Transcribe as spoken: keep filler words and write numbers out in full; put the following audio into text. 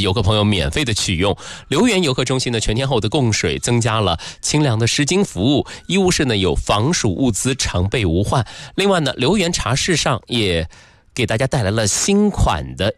游客朋友免费的取用。留园游客中心的全天候的供水，增加了清凉的湿巾服务，医务室呢有防暑物资常备无患。另外呢，留园茶室上也给大家带来了新款的